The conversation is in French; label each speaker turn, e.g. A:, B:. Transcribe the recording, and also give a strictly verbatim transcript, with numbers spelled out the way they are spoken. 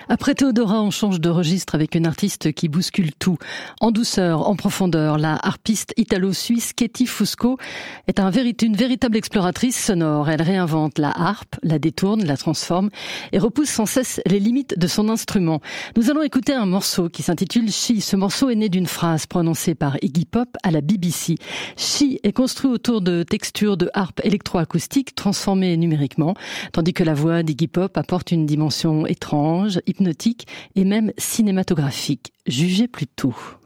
A: Après Théodora, on change de registre avec une artiste qui bouscule tout. En douceur, en profondeur, la harpiste italo-suisse Katie Fusco est un véri- une véritable exploratrice sonore. Elle réinvente la harpe, la détourne, la transforme et repousse sans cesse les limites de son instrument. Nous allons écouter un morceau qui s'intitule She. Ce morceau est né d'une phrase prononcée par Iggy Pop à la B B C. She est construit autour de textures de harpe électroacoustique transformées numériquement, tandis que la voix d'Iggy Pop apporte une dimension étrange, hypnotique et même cinématographique. Jugez plutôt.